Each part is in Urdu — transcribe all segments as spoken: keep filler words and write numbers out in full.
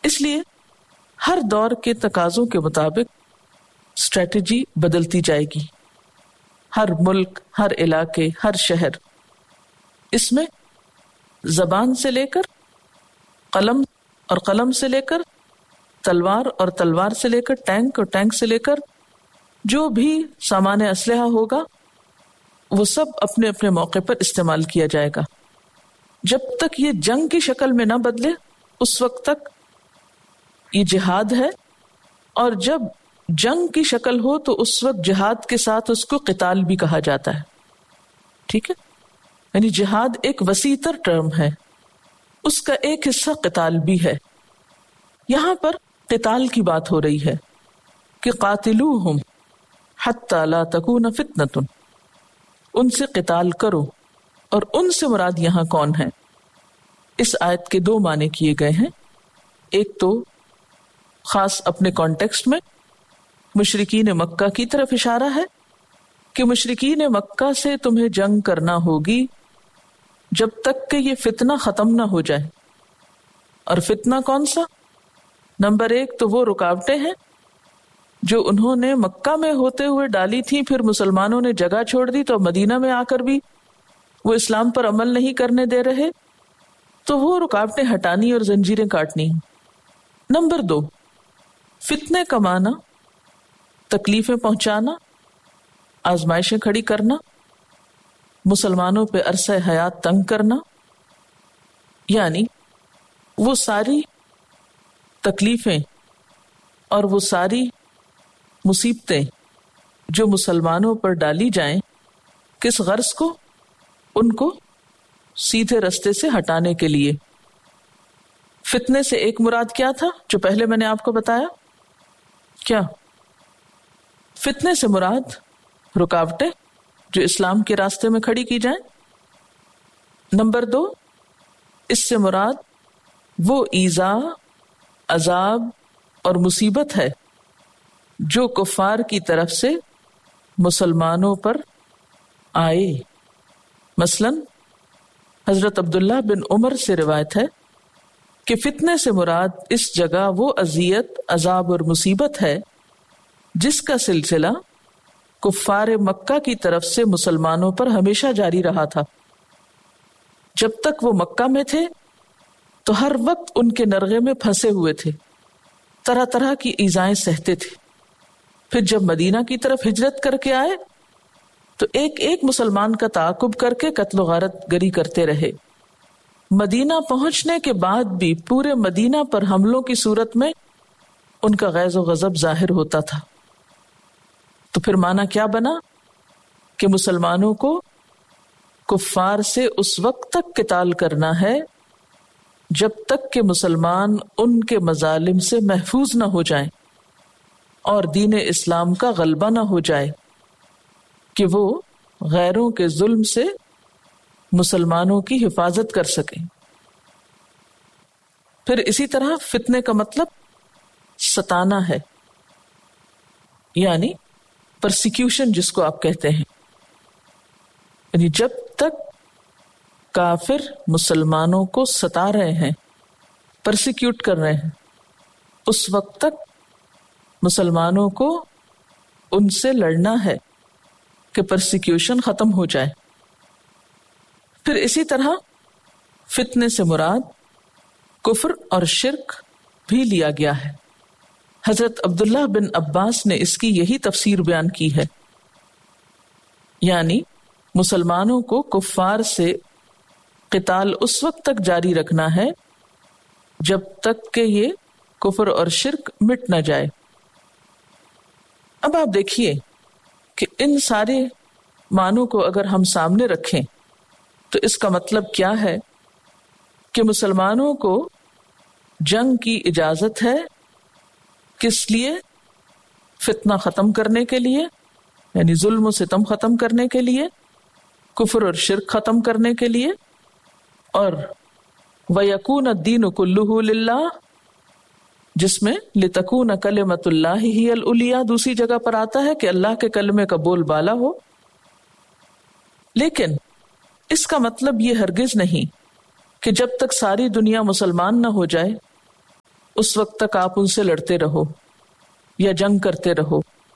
اس لیے ہر دور کے تقاضوں کے مطابق اسٹریٹجی بدلتی جائے گی. ہر ملک، ہر علاقے، ہر شہر، اس میں زبان سے لے کر قلم اور قلم سے لے کر تلوار اور تلوار سے لے کر ٹینک اور ٹینک سے لے کر جو بھی سامان اسلحہ ہوگا وہ سب اپنے اپنے موقع پر استعمال کیا جائے گا. جب تک یہ جنگ کی شکل میں نہ بدلے اس وقت تک یہ جہاد ہے، اور جب جنگ کی شکل ہو تو اس وقت جہاد کے ساتھ اس کو قتال بھی کہا جاتا ہے. ٹھیک ہے، یعنی جہاد ایک وسیع تر ٹرم ہے، اس کا ایک حصہ قتال بھی ہے. یہاں پر قتال کی بات ہو رہی ہے کہ قاتلوہم حتی لا تکون فتنۃ، ان سے قتال کرو. اور ان سے مراد یہاں کون ہے؟ اس آیت کے دو معنی کیے گئے ہیں. ایک تو خاص اپنے کانٹیکسٹ میں مشرکین مکہ کی طرف اشارہ ہے کہ مشرکین مکہ سے تمہیں جنگ کرنا ہوگی جب تک کہ یہ فتنہ ختم نہ ہو جائے. اور فتنہ کون سا؟ نمبر ایک تو وہ رکاوٹیں ہیں جو انہوں نے مکہ میں ہوتے ہوئے ڈالی تھیں، پھر مسلمانوں نے جگہ چھوڑ دی تو مدینہ میں آ کر بھی وہ اسلام پر عمل نہیں کرنے دے رہے، تو وہ رکاوٹیں ہٹانی اور زنجیریں کاٹنی. نمبر دو، فتنے کا معنی تکلیفیں پہنچانا، آزمائشیں کھڑی کرنا، مسلمانوں پہ عرصہ حیات تنگ کرنا، یعنی وہ ساری تکلیفیں اور وہ ساری مصیبتیں جو مسلمانوں پر ڈالی جائیں، کس غرض کو؟ ان کو سیدھے رستے سے ہٹانے کے لیے. فتنے سے ایک مراد کیا تھا جو پہلے میں نے آپ کو بتایا؟ کیا؟ فتنے سے مراد رکاوٹیں جو اسلام کے راستے میں کھڑی کی جائیں. نمبر دو، اس سے مراد وہ ایذا، عذاب اور مصیبت ہے جو کفار کی طرف سے مسلمانوں پر آئے. مثلا حضرت عبداللہ بن عمر سے روایت ہے کہ فتنے سے مراد اس جگہ وہ اذیت، عذاب اور مصیبت ہے جس کا سلسلہ کفار مکہ کی طرف سے مسلمانوں پر ہمیشہ جاری رہا تھا. جب تک وہ مکہ میں تھے تو ہر وقت ان کے نرغے میں پھنسے ہوئے تھے، طرح طرح کی ایذائیں سہتے تھے. پھر جب مدینہ کی طرف ہجرت کر کے آئے تو ایک ایک مسلمان کا تعاقب کر کے قتل و غارت گری کرتے رہے. مدینہ پہنچنے کے بعد بھی پورے مدینہ پر حملوں کی صورت میں ان کا غیظ و غضب ظاہر ہوتا تھا. تو پھر معنی کیا بنا کہ مسلمانوں کو کفار سے اس وقت تک قتال کرنا ہے جب تک کہ مسلمان ان کے مظالم سے محفوظ نہ ہو جائیں اور دین اسلام کا غلبہ نہ ہو جائے کہ وہ غیروں کے ظلم سے مسلمانوں کی حفاظت کر سکیں. پھر اسی طرح فتنے کا مطلب ستانا ہے، یعنی پرسیکیوشن جس کو آپ کہتے ہیں. یعنی جب تک کافر مسلمانوں کو ستا رہے ہیں، پرسیکیوٹ کر رہے ہیں، اس وقت تک مسلمانوں کو ان سے لڑنا ہے کہ پرسیکیوشن ختم ہو جائے. پھر اسی طرح فتنے سے مراد کفر اور شرک بھی لیا گیا ہے. حضرت عبداللہ بن عباس نے اس کی یہی تفسیر بیان کی ہے، یعنی مسلمانوں کو کفار سے قتال اس وقت تک جاری رکھنا ہے جب تک کہ یہ کفر اور شرک مٹ نہ جائے. اب آپ دیکھیے کہ ان سارے معنوں کو اگر ہم سامنے رکھیں تو اس کا مطلب کیا ہے کہ مسلمانوں کو جنگ کی اجازت ہے. کس لیے؟ فتنہ ختم کرنے کے لیے، یعنی ظلم و ستم ختم کرنے کے لیے، کفر اور شرک ختم کرنے کے لیے، اور وَيَكُونَ الدِّينُ كُلُّهُ لِلَّهِ جس میں لِتَكُونَ كَلِمَةُ اللَّهِ هِيَ الْعُلْيَا دوسری جگہ پر آتا ہے کہ اللہ کے کلمے کا بول بالا ہو. لیکن اس کا مطلب یہ ہرگز نہیں کہ جب تک ساری دنیا مسلمان نہ ہو جائے اس وقت تک آپ ان سے لڑتے رہو یا جنگ کرتے رہو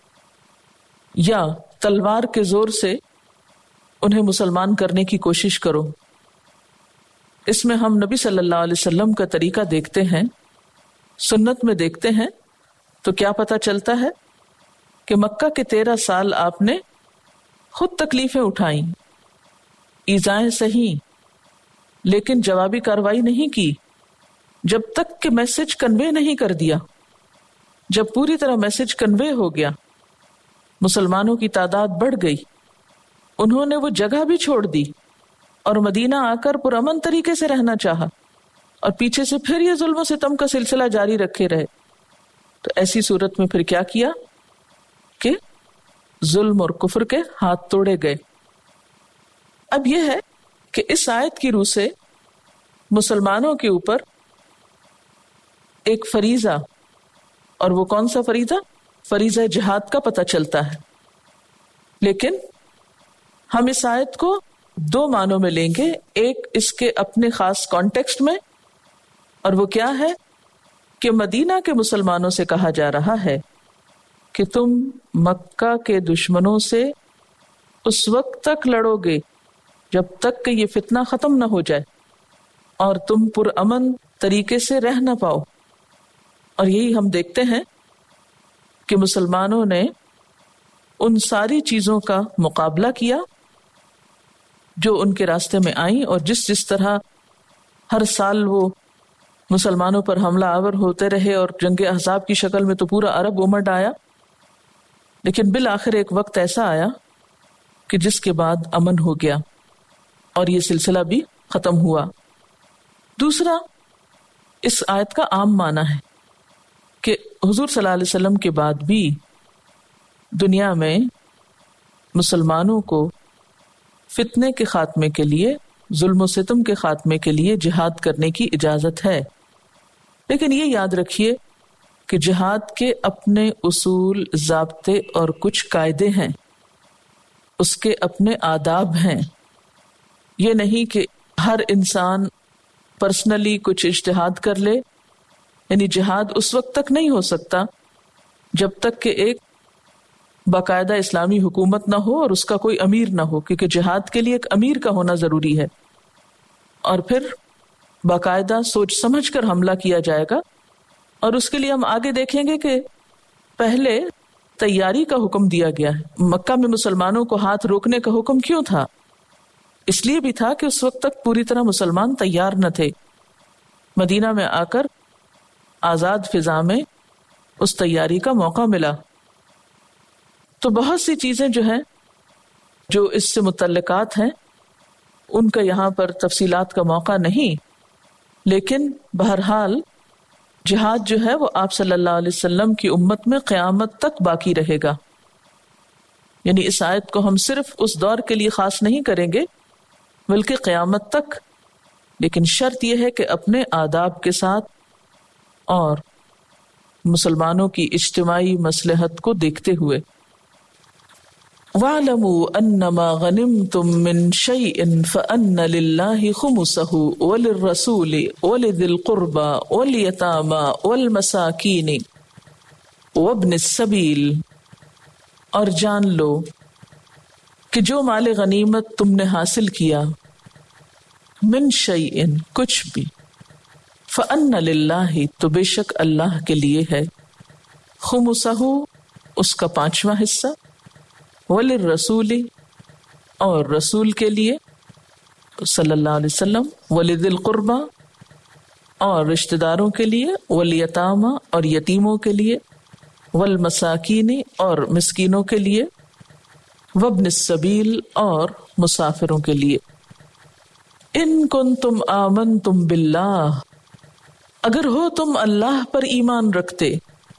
یا تلوار کے زور سے انہیں مسلمان کرنے کی کوشش کرو۔ اس میں ہم نبی صلی اللہ علیہ وسلم کا طریقہ دیکھتے ہیں، سنت میں دیکھتے ہیں، تو کیا پتہ چلتا ہے کہ مکہ کے تیرہ سال آپ نے خود تکلیفیں اٹھائیں، ایذائیں سہی، لیکن جوابی کارروائی نہیں کی جب تک کہ میسج کنوے نہیں کر دیا۔ جب پوری طرح میسج کنوے ہو گیا، مسلمانوں کی تعداد بڑھ گئی، انہوں نے وہ جگہ بھی چھوڑ دی اور مدینہ آ کر پرامن طریقے سے رہنا چاہا، اور پیچھے سے پھر یہ ظلم و ستم کا سلسلہ جاری رکھے رہے، تو ایسی صورت میں پھر کیا کیا کہ ظلم اور کفر کے ہاتھ توڑے گئے۔ اب یہ ہے کہ اس آیت کی روح سے مسلمانوں کے اوپر ایک فریضہ، اور وہ کون سا فریضہ؟ فریضہ جہاد کا پتہ چلتا ہے۔ لیکن ہم اس آیت کو دو معنوں میں لیں گے، ایک اس کے اپنے خاص کانٹیکسٹ میں، اور وہ کیا ہے کہ مدینہ کے مسلمانوں سے کہا جا رہا ہے کہ تم مکہ کے دشمنوں سے اس وقت تک لڑو گے جب تک کہ یہ فتنہ ختم نہ ہو جائے اور تم پرامن طریقے سے رہ نہ پاؤ۔ اور یہی ہم دیکھتے ہیں کہ مسلمانوں نے ان ساری چیزوں کا مقابلہ کیا جو ان کے راستے میں آئیں، اور جس جس طرح ہر سال وہ مسلمانوں پر حملہ آور ہوتے رہے، اور جنگ احزاب کی شکل میں تو پورا عرب امت آیا، لیکن بالآخر ایک وقت ایسا آیا کہ جس کے بعد امن ہو گیا اور یہ سلسلہ بھی ختم ہوا۔ دوسرا، اس آیت کا عام معنی ہے کہ حضور صلی اللہ علیہ وسلم کے بعد بھی دنیا میں مسلمانوں کو فتنے کے خاتمے کے لیے، ظلم و ستم کے خاتمے کے لیے جہاد کرنے کی اجازت ہے، لیکن یہ یاد رکھیے کہ جہاد کے اپنے اصول، ضابطے اور کچھ قاعدے ہیں، اس کے اپنے آداب ہیں۔ یہ نہیں کہ ہر انسان پرسنلی کچھ اجتہاد کر لے، یعنی جہاد اس وقت تک نہیں ہو سکتا جب تک کہ ایک باقاعدہ اسلامی حکومت نہ ہو اور اس کا کوئی امیر نہ ہو، کیونکہ جہاد کے لیے ایک امیر کا ہونا ضروری ہے، اور پھر باقاعدہ سوچ سمجھ کر حملہ کیا جائے گا۔ اور اس کے لیے ہم آگے دیکھیں گے کہ پہلے تیاری کا حکم دیا گیا ہے۔ مکہ میں مسلمانوں کو ہاتھ روکنے کا حکم کیوں تھا؟ اس لیے بھی تھا کہ اس وقت تک پوری طرح مسلمان تیار نہ تھے۔ مدینہ میں آ کر آزاد فضا میں اس تیاری کا موقع ملا۔ تو بہت سی چیزیں جو ہیں جو اس سے متعلقات ہیں، ان کا یہاں پر تفصیلات کا موقع نہیں، لیکن بہرحال جہاد جو ہے وہ آپ صلی اللہ علیہ وسلم کی امت میں قیامت تک باقی رہے گا۔ یعنی اس آیت کو ہم صرف اس دور کے لیے خاص نہیں کریں گے بلکہ قیامت تک، لیکن شرط یہ ہے کہ اپنے آداب کے ساتھ اور مسلمانوں کی اجتماعی مصلحت کو دیکھتے ہوئے۔ وَاعْلَمُوا أَنَّمَا غَنِمْتُم مِّن شَيْءٍ فَأَنَّ لِلَّهِ خُمُسَهُ وَلِلرَّسُولِ وَلِذِي الْقُرْبَى وَالْيَتَامَى وَالْمَسَاكِينِ وَابْنِ السَّبِيلِ، اور جان لو کہ جو مال غنیمت تم نے حاصل کیا، من شیئن کچھ بھی، فَأَنَّ لِلَّهِ تو بے شک اللہ کے لیے ہے، خُمُسَهُ اس کا پانچواں حصہ، وَلِلرَّسُولِ اور رسول کے لیے صلی اللہ علیہ وسلم، وَلِذِي الْقُرْبَى اور رشتہ داروں کے لیے، وَالْيَتَامَى اور یتیموں کے لیے، وَالْمَسَاكِينِ اور مسکینوں کے لیے، وَابْنِ السَّبِيلِ اور مسافروں کے لیے۔ ان کنتم آمنتم باللہ اگر ہو تم اللہ پر ایمان رکھتے،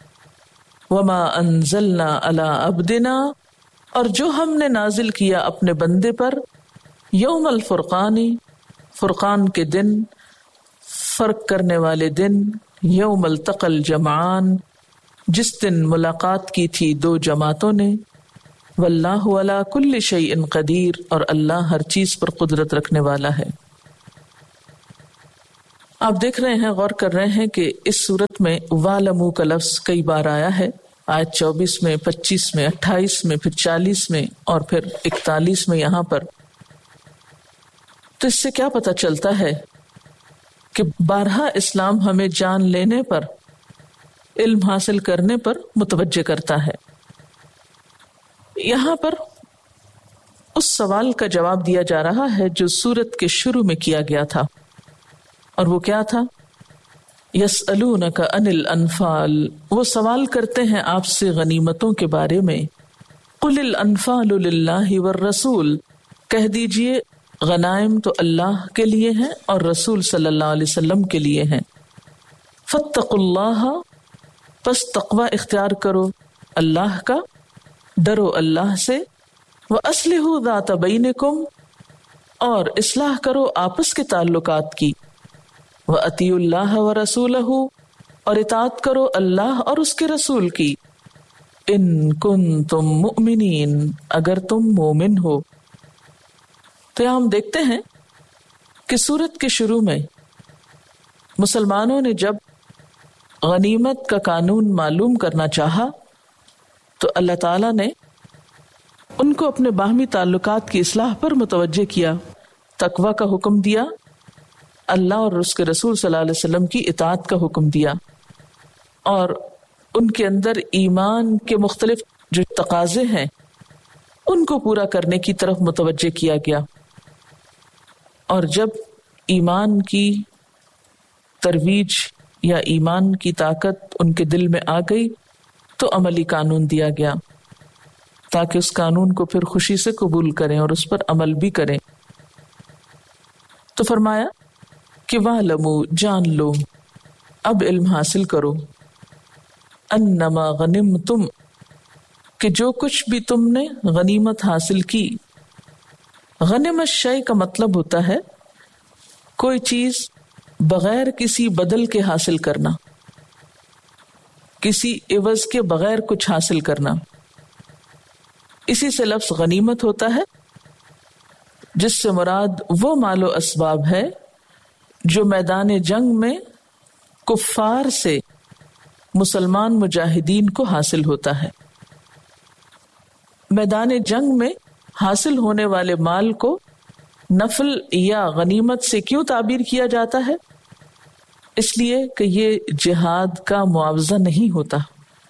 وما انزلنا علی عبدنا اور جو ہم نے نازل کیا اپنے بندے پر، یوم الفرقان فرقان کے دن، فرق کرنے والے دن، یوم التقى الجمعان جس دن ملاقات کی تھی دو جماعتوں نے، واللہ علی کل شیء قدیر اور اللہ ہر چیز پر قدرت رکھنے والا ہے۔ آپ دیکھ رہے ہیں، غور کر رہے ہیں کہ اس صورت میں وَاعْلَمُوا کا لفظ کئی بار آیا ہے، آیت چوبیس میں، پچیس میں، اٹھائیس میں، پھر چالیس میں اور پھر اکتالیس میں یہاں پر. تو اس سے کیا پتہ چلتا ہے کہ بارہا اسلام ہمیں جان لینے پر، علم حاصل کرنے پر متوجہ کرتا ہے. یہاں پر اس سوال کا جواب دیا جا رہا ہے جو سورت کے شروع میں کیا گیا تھا، اور وہ کیا تھا؟ یسألونک عن الانفال، وہ سوال کرتے ہیں آپ سے غنیمتوں کے بارے میں. قل الانفال للہ والرسول، کہہ دیجئے غنائم تو اللہ کے لیے ہیں اور رسول صلی اللہ علیہ وسلم کے لیے ہیں. فاتقوا اللہ، پس تقوی اختیار کرو اللہ کا، ڈرو اللہ سے. وَأَصْلِحُوا ذَاتَ بَيْنِكُمْ، اور اصلاح کرو آپس کے تعلقات کی. وَأَطِيعُوا اللَّهَ وَرَسُولَهُ، اور اطاعت کرو اللہ اور اس کے رسول کی. ان کنتم مؤمنین، اگر تم مومن ہو. تو یہاں ہم دیکھتے ہیں کہ سورت کے شروع میں مسلمانوں نے جب غنیمت کا قانون معلوم کرنا چاہا تو اللہ تعالیٰ نے ان کو اپنے باہمی تعلقات کی اصلاح پر متوجہ کیا، تقوی کا حکم دیا، اللہ اور اس کے رسول صلی اللہ علیہ وسلم کی اطاعت کا حکم دیا، اور ان کے اندر ایمان کے مختلف جو تقاضے ہیں ان کو پورا کرنے کی طرف متوجہ کیا گیا. اور جب ایمان کی ترویج یا ایمان کی طاقت ان کے دل میں آ گئی تو عملی قانون دیا گیا تاکہ اس قانون کو پھر خوشی سے قبول کریں اور اس پر عمل بھی کریں. تو فرمایا کہ وَاعْلَمُوا، جان لو، اب علم حاصل کرو، انما غنمتم، کہ جو کچھ بھی تم نے غنیمت حاصل کی. غنم الشیء کا مطلب ہوتا ہے کوئی چیز بغیر کسی بدل کے حاصل کرنا، کسی عوض کے بغیر کچھ حاصل کرنا. اسی سے لفظ غنیمت ہوتا ہے، جس سے مراد وہ مال و اسباب ہے جو میدان جنگ میں کفار سے مسلمان مجاہدین کو حاصل ہوتا ہے. میدان جنگ میں حاصل ہونے والے مال کو نفل یا غنیمت سے کیوں تعبیر کیا جاتا ہے؟ اس لیے کہ یہ جہاد کا معاوضہ نہیں ہوتا.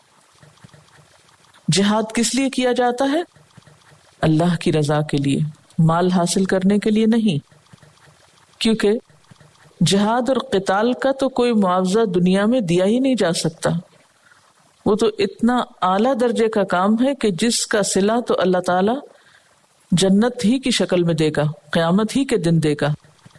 جہاد کس لیے کیا جاتا ہے؟ اللہ کی رضا کے لیے، مال حاصل کرنے کے لیے نہیں. کیونکہ جہاد اور قتال کا تو کوئی معاوضہ دنیا میں دیا ہی نہیں جا سکتا. وہ تو اتنا اعلیٰ درجے کا کام ہے کہ جس کا صلہ تو اللہ تعالی جنت ہی کی شکل میں دے گا، قیامت ہی کے دن دے گا.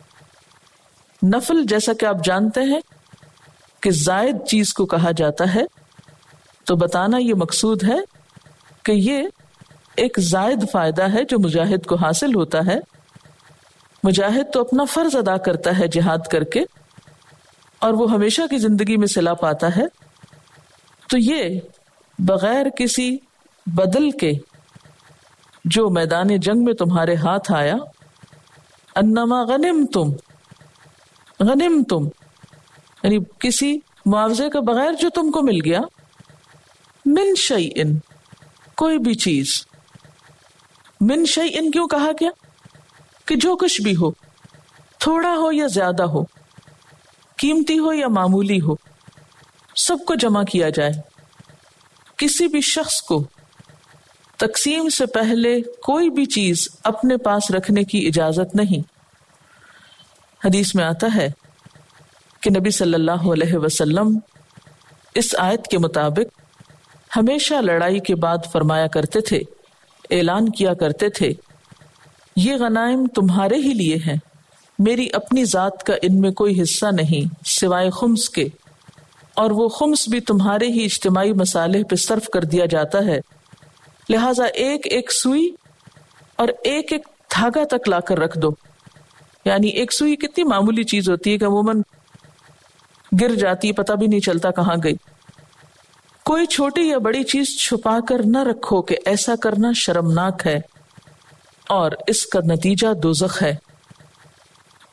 نفل جیسا کہ آپ جانتے ہیں کہ زائد چیز کو کہا جاتا ہے، تو بتانا یہ مقصود ہے کہ یہ ایک زائد فائدہ ہے جو مجاہد کو حاصل ہوتا ہے. مجاہد تو اپنا فرض ادا کرتا ہے جہاد کر کے، اور وہ ہمیشہ کی زندگی میں صلہ پاتا ہے. تو یہ بغیر کسی بدل کے جو میدان جنگ میں تمہارے ہاتھ آیا، انما غنمتم، غنمتم یعنی کسی معاوضے کا بغیر جو تم کو مل گیا، من شیئن، کوئی بھی چیز. من شیئن کیوں کہا گیا؟ کہ جو کچھ بھی ہو، تھوڑا ہو یا زیادہ ہو، قیمتی ہو یا معمولی ہو، سب کو جمع کیا جائے. کسی بھی شخص کو تقسیم سے پہلے کوئی بھی چیز اپنے پاس رکھنے کی اجازت نہیں. حدیث میں آتا ہے کہ نبی صلی اللہ علیہ وسلم اس آیت کے مطابق ہمیشہ لڑائی کے بعد فرمایا کرتے تھے، اعلان کیا کرتے تھے، یہ غنائم تمہارے ہی لیے ہیں، میری اپنی ذات کا ان میں کوئی حصہ نہیں سوائے خمس کے، اور وہ خمس بھی تمہارے ہی اجتماعی مصالح پہ صرف کر دیا جاتا ہے. لہٰذا ایک ایک سوئی اور ایک ایک دھاگا تک لا کر رکھ دو. یعنی ایک سوئی کتنی معمولی چیز ہوتی ہے کہ عموماً گر جاتی ہے، پتہ بھی نہیں چلتا کہاں گئی. کوئی چھوٹی یا بڑی چیز چھپا کر نہ رکھو کہ ایسا کرنا شرمناک ہے اور اس کا نتیجہ دوزخ ہے.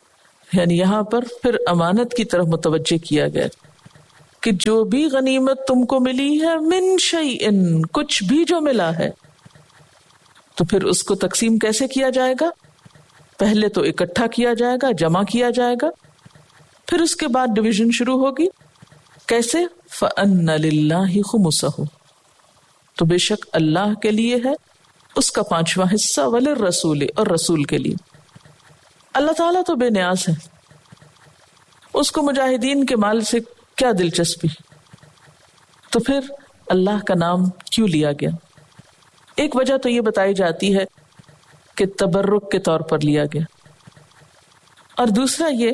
یعنی یہاں پر پھر امانت کی طرف متوجہ کیا گیا کہ جو بھی غنیمت تم کو ملی ہے من شیئن، کچھ بھی جو ملا ہے، تو پھر اس کو تقسیم کیسے کیا جائے گا؟ پہلے تو اکٹھا کیا جائے گا، جمع کیا جائے گا، پھر اس کے بعد ڈویژن شروع ہوگی. کیسے؟ فَأَنَّ لِلَّهِ خُمُسَهُ، تو بے شک اللہ کے لیے ہے اس کا پانچواں حصہ، وَلِلرَّسُولِ، اور رسول کے لیے. اللہ تعالیٰ تو بے نیاز ہے، اس کو مجاہدین کے مال سے کیا دلچسپی، تو پھر اللہ کا نام کیوں لیا گیا؟ ایک وجہ تو یہ بتائی جاتی ہے کہ تبرک کے طور پر لیا گیا، اور دوسرا یہ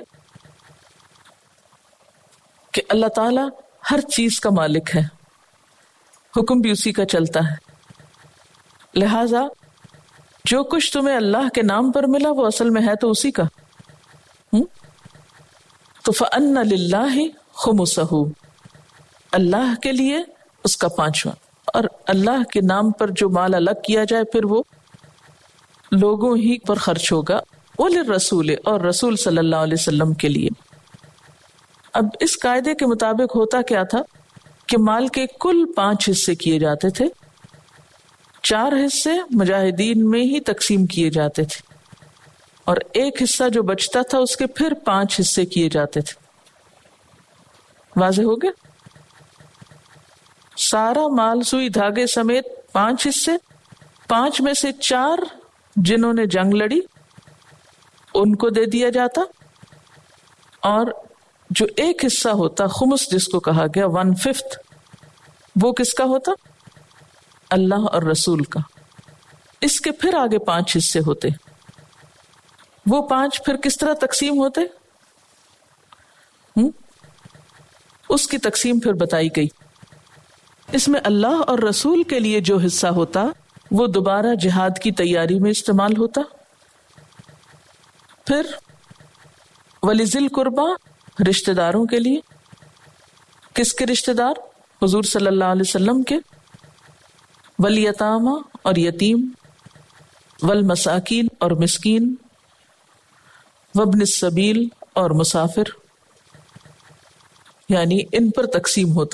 کہ اللہ تعالیٰ ہر چیز کا مالک ہے، حکم بھی اسی کا چلتا ہے، لہذا جو کچھ تمہیں اللہ کے نام پر ملا وہ اصل میں ہے تو اسی کا. ہم؟ تو فَأَنَّ لِلَّهِ خُمُسَهُ، اللہ کے لیے اس کا پانچواں، اور اللہ کے نام پر جو مال الگ کیا جائے پھر وہ لوگوں ہی پر خرچ ہوگا، وَلِلرَّسُولِ، اور رسول صلی اللہ علیہ وسلم کے لیے. اب اس قاعدے کے مطابق ہوتا کیا تھا کہ مال کے کل پانچ حصے کیے جاتے تھے، چار حصے مجاہدین میں ہی تقسیم کیے جاتے تھے، اور ایک حصہ جو بچتا تھا اس کے پھر پانچ حصے کیے جاتے تھے. واضح ہو گیا؟ سارا مال سوئی دھاگے سمیت پانچ حصے، پانچ میں سے چار جنہوں نے جنگ لڑی ان کو دے دیا جاتا، اور جو ایک حصہ ہوتا خمس جس کو کہا گیا ون ففتھ، وہ کس کا ہوتا؟ اللہ اور رسول کا. اس کے پھر آگے پانچ حصے ہوتے، وہ پانچ پھر کس طرح تقسیم ہوتے؟ ہم؟ اس کی تقسیم پھر بتائی گئی. اس میں اللہ اور رسول کے لیے جو حصہ ہوتا وہ دوبارہ جہاد کی تیاری میں استعمال ہوتا. پھر وَلِذِي الْقُرْبَى، رشتہ داروں کے لیے. کس کے رشتہ دار؟ حضور صلی اللہ علیہ وسلم کے. وَالْيَتَامَى، اور یتیم. وَالْمَسَاكِينَ، اور مسکین. وَابْنِ السَّبِيلِ، اور مسافر. یعنی ان پر تقسیم ہوتا.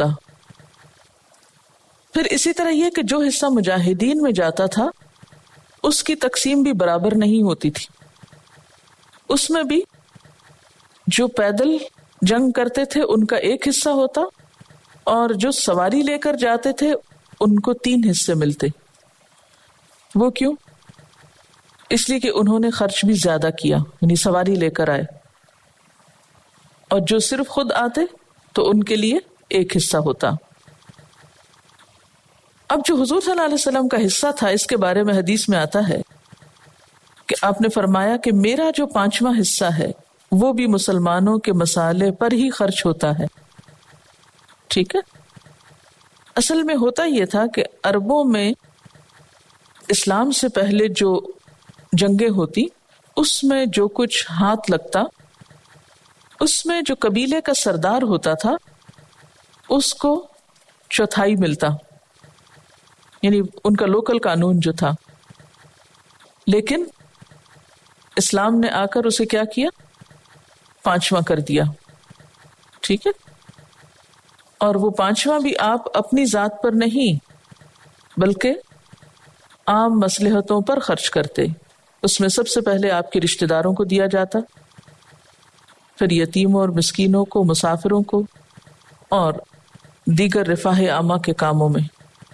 پھر اسی طرح یہ کہ جو حصہ مجاہدین میں جاتا تھا اس کی تقسیم بھی برابر نہیں ہوتی تھی. اس میں بھی جو پیدل جنگ کرتے تھے ان کا ایک حصہ ہوتا، اور جو سواری لے کر جاتے تھے ان کو تین حصے ملتے. وہ کیوں؟ اس لیے کہ انہوں نے خرچ بھی زیادہ کیا، یعنی سواری لے کر آئے. اور جو صرف خود آتے تو ان کے لیے ایک حصہ ہوتا. اب جو حضور صلی اللہ علیہ وسلم کا حصہ تھا اس کے بارے میں حدیث میں آتا ہے کہ آپ نے فرمایا کہ میرا جو پانچواں حصہ ہے وہ بھی مسلمانوں کے مسالے پر ہی خرچ ہوتا ہے. ٹھیک ہے؟ اصل میں ہوتا یہ تھا کہ عربوں میں اسلام سے پہلے جو جنگیں ہوتی اس میں جو کچھ ہاتھ لگتا اس میں جو قبیلے کا سردار ہوتا تھا اس کو چوتھائی ملتا، یعنی ان کا لوکل قانون جو تھا. لیکن اسلام نے آ کر اسے کیا کیا؟ پانچواں کر دیا. ٹھیک ہے؟ اور وہ پانچواں بھی آپ اپنی ذات پر نہیں بلکہ عام مصلحتوں پر خرچ کرتے. اس میں سب سے پہلے آپ کے رشتہ داروں کو دیا جاتا، پھر یتیموں اور مسکینوں کو، مسافروں کو، اور دیگر رفاہ عامہ کے کاموں میں.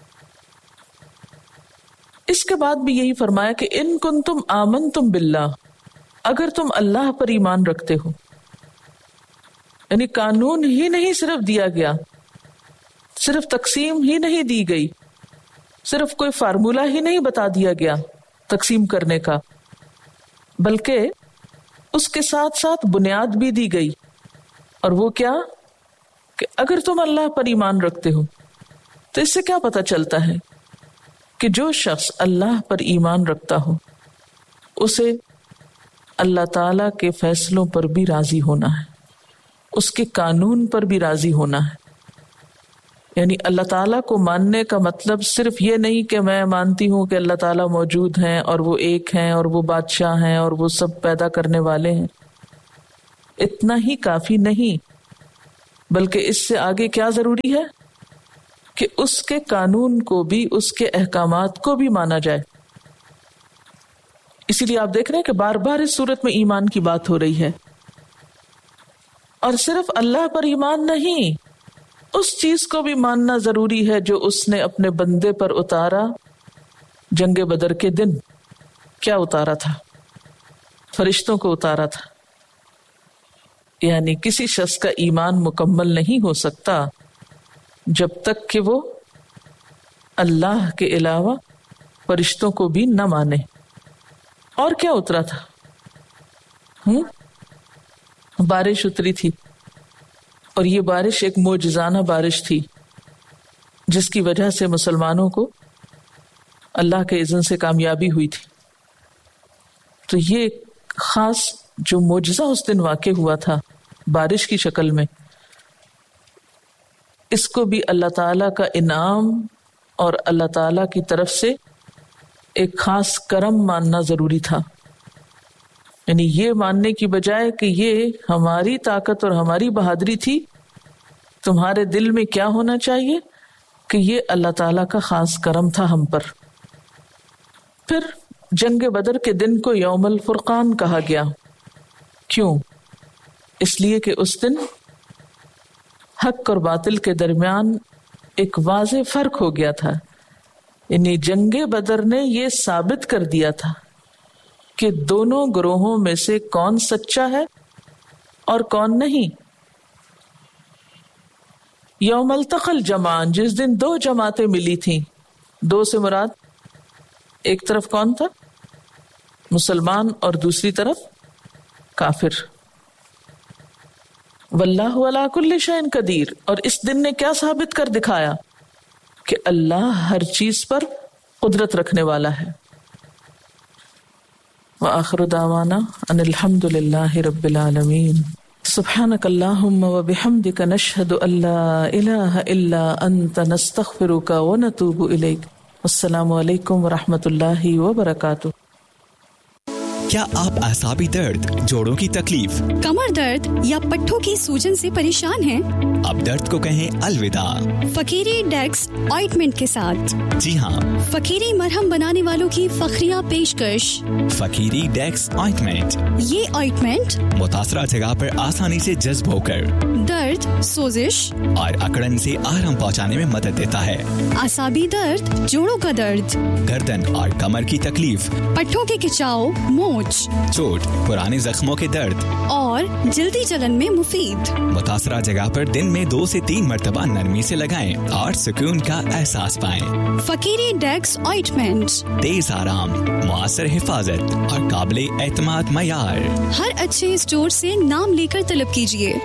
اس کے بعد بھی یہی فرمایا کہ ان کنتم آمنتم باللہ، اگر تم اللہ پر ایمان رکھتے ہو. یعنی قانون ہی نہیں صرف دیا گیا، صرف تقسیم ہی نہیں دی گئی، صرف کوئی فارمولہ ہی نہیں بتا دیا گیا تقسیم کرنے کا، بلکہ اس کے ساتھ ساتھ بنیاد بھی دی گئی. اور وہ کیا؟ کہ اگر تم اللہ پر ایمان رکھتے ہو. تو اس سے کیا پتہ چلتا ہے کہ جو شخص اللہ پر ایمان رکھتا ہو اسے اللہ تعالی کے فیصلوں پر بھی راضی ہونا ہے، اس کے قانون پر بھی راضی ہونا ہے. یعنی اللہ تعالیٰ کو ماننے کا مطلب صرف یہ نہیں کہ میں مانتی ہوں کہ اللہ تعالیٰ موجود ہیں اور وہ ایک ہیں اور وہ بادشاہ ہیں اور وہ سب پیدا کرنے والے ہیں. اتنا ہی کافی نہیں، بلکہ اس سے آگے کیا ضروری ہے کہ اس کے قانون کو بھی، اس کے احکامات کو بھی مانا جائے۔ اسی لیے آپ دیکھ رہے ہیں کہ بار بار اس صورت میں ایمان کی بات ہو رہی ہے، اور صرف اللہ پر ایمان نہیں، اس چیز کو بھی ماننا ضروری ہے جو اس نے اپنے بندے پر اتارا جنگ بدر کے دن۔ کیا اتارا تھا؟ فرشتوں کو اتارا تھا۔ یعنی کسی شخص کا ایمان مکمل نہیں ہو سکتا جب تک کہ وہ اللہ کے علاوہ فرشتوں کو بھی نہ مانے۔ اور کیا اترا تھا؟ ہوں بارش اتری تھی، اور یہ بارش ایک معجزانہ بارش تھی جس کی وجہ سے مسلمانوں کو اللہ کے اذن سے کامیابی ہوئی تھی۔ تو یہ خاص جو معجزہ اس دن واقع ہوا تھا بارش کی شکل میں، اس کو بھی اللہ تعالیٰ کا انعام اور اللہ تعالیٰ کی طرف سے ایک خاص کرم ماننا ضروری تھا۔ یعنی یہ ماننے کی بجائے کہ یہ ہماری طاقت اور ہماری بہادری تھی، تمہارے دل میں کیا ہونا چاہیے کہ یہ اللہ تعالیٰ کا خاص کرم تھا ہم پر۔ پھر جنگ بدر کے دن کو یوم الفرقان کہا گیا۔ کیوں؟ اس لیے کہ اس دن حق اور باطل کے درمیان ایک واضح فرق ہو گیا تھا۔ یعنی جنگ بدر نے یہ ثابت کر دیا تھا کہ دونوں گروہوں میں سے کون سچا ہے اور کون نہیں۔ یوم التقى الجمعان، جس دن دو جماعتیں ملی تھیں، دو سے مراد ایک طرف کون تھا؟ مسلمان، اور دوسری طرف کافر۔ واللہ علی کل شیء قدیر، اور اس دن نے کیا ثابت کر دکھایا کہ اللہ ہر چیز پر قدرت رکھنے والا ہے۔ وآخر دعوانا ان الحمد للہ رب العالمین۔ سبحانک اللہم وبحمدک نشہد ان لا الہ الا انت نستغفرک ونتوب الیک۔ السلام علیکم ورحمۃ اللہ وبرکاتہ۔ کیا آپ اعصابی درد، جوڑوں کی تکلیف، کمر درد یا پٹھوں کی سوجن سے پریشان ہیں؟ اب درد کو کہیں الوداع فقیری ڈیکس آئنٹمنٹ کے ساتھ۔ جی ہاں، فقیری مرہم بنانے والوں کی فخریہ پیشکش فقیری ڈیکس آئنٹمنٹ۔ یہ آئنٹمنٹ متاثرہ جگہ پر آسانی سے جذب ہو کر درد، سوزش اور اکڑن سے آرام پہنچانے میں مدد دیتا ہے۔ اعصابی درد، جوڑوں کا درد، گردن اور کمر کی تکلیف، پٹھوں کے کھچاؤ، موچ، چوٹ، پرانے زخموں کے درد اور جلدی جلن میں مفید۔ متاثرہ جگہ پر دن میں دو سے تین مرتبہ نرمی سے لگائیں اور سکون کا احساس پائیں۔ فقیری ڈیکس آئنٹمنٹ، تیز آرام، مؤثر حفاظت اور قابل اعتماد معیار۔ ہر اچھے اسٹور سے نام لے کر طلب کیجیے۔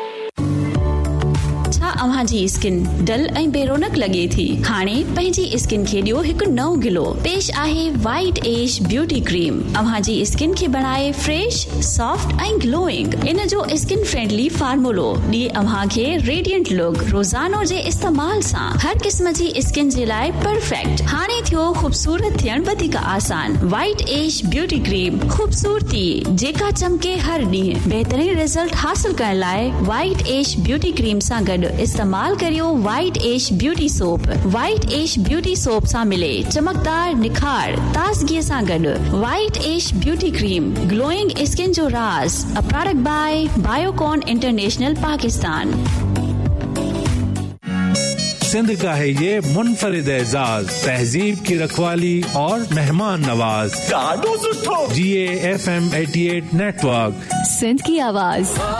अव्हां जी स्किन डल ऐं बेरोनक लॻे थी? हाणे पंहिंजी स्किन खे ॾियो हिकु नओं ग्लो। पेश आहे वाइट एज ब्यूटी क्रीम। अव्हां जी स्किन खे बणाए फ्रेश, सॉफ्ट ऐं ग्लोइंग। इन जो स्किन फ्रेंडली फार्मूलो ॾिए अव्हां खे रेडियंट लुक। रोज़ानो जे इस्तेमाल सां हर क़िस्म जी स्किन जे लाइ परफेक्ट। हाणे थियो ख़ूबसूरत थियण वधीक आसान। वाइट एज ब्यूटी क्रीम, ख़ूबसूरती जेका चमके हर ॾींहुं। बहितरीन रिज़ल्ट हासिल करण लाइ वाइट एज ब्यूटी क्रीम सां गॾु इस्तेमाल करियो वाइट एश ब्यूटी सोप। वाइट एश ब्यूटी सोप सां मिले चमकदार निखार, ताज़गीअ सां गॾु वाइट एश ब्यूटी क्रीम, ग्लोइंग स्किन जो राज। A product bye Biocon international Pakistan. Sindh का है ये मुनफरिद एजाज, तहजीब की रखवाली और मेहमान नवाज। जी A F M eighty eight network, Sindh की आवाज।